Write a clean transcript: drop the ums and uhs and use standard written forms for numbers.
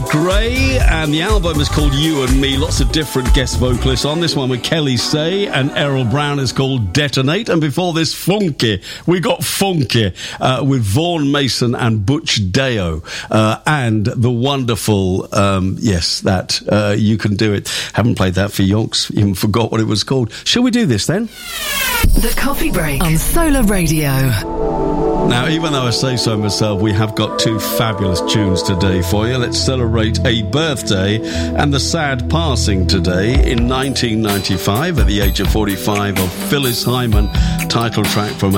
Gray, and the album is called You and Me. Lots of different guest vocalists on this one with Kelly Say and Errol Brown is called Detonate. And before this, Funky. We got Funky with Vaughan Mason and Butch Deo and the wonderful, You Can Do It. Haven't played that for yonks, even forgot what it was called. Shall we do this then? The Coffee Break on Solar Radio. Now, even though I say so myself, we have got two fabulous tunes today for you. Let's celebrate a birthday and the sad passing today in 1995 at the age of 45 of Phyllis Hyman, title track from